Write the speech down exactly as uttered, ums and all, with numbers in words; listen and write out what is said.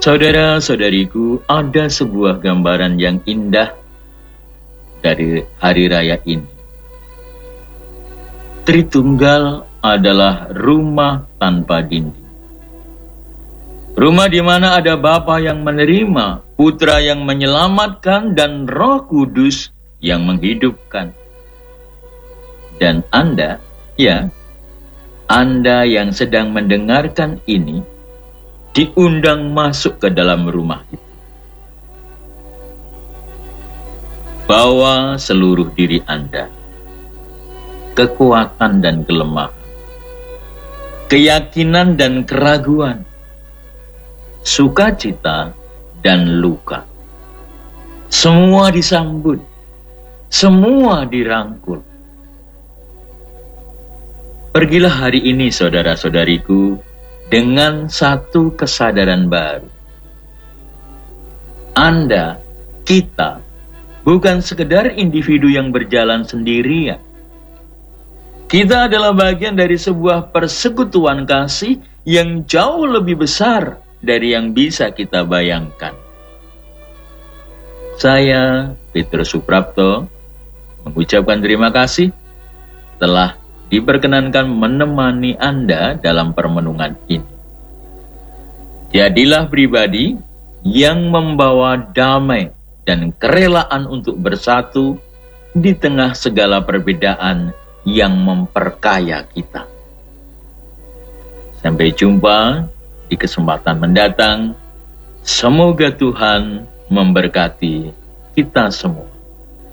Saudara-saudariku, ada sebuah gambaran yang indah dari hari raya ini. Tritunggal adalah rumah tanpa dinding. Rumah di mana ada Bapa yang menerima, Putra yang menyelamatkan, dan Roh Kudus yang menghidupkan. Dan Anda, ya, Anda yang sedang mendengarkan ini, diundang masuk ke dalam rumah itu. Bawa seluruh diri Anda, kekuatan dan kelemahan, keyakinan dan keraguan, sukacita dan luka. Semua disambut, semua dirangkul. Pergilah hari ini, saudara-saudariku, dengan satu kesadaran baru. Anda, kita, bukan sekedar individu yang berjalan sendirian. Kita adalah bagian dari sebuah persekutuan kasih yang jauh lebih besar dari yang bisa kita bayangkan. Saya, Petrus Suprapto, mengucapkan terima kasih telah diperkenankan menemani Anda dalam permenungan ini. Jadilah pribadi yang membawa damai dan kerelaan untuk bersatu di tengah segala perbedaan yang memperkaya kita. Sampai jumpa di kesempatan mendatang. Semoga Tuhan memberkati kita semua.